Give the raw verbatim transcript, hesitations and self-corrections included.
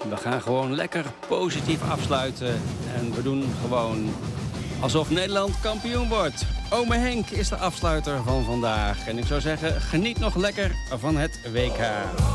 We gaan gewoon lekker positief afsluiten. En we doen gewoon alsof Nederland kampioen wordt. Ome Henk is de afsluiter van vandaag. En ik zou zeggen, geniet nog lekker van het W K.